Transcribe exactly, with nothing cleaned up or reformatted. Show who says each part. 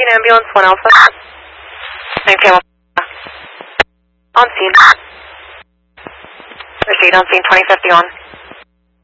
Speaker 1: fifteen ambulance, one Alpha. Okay, well, on scene. Proceed on scene, twenty fifty on.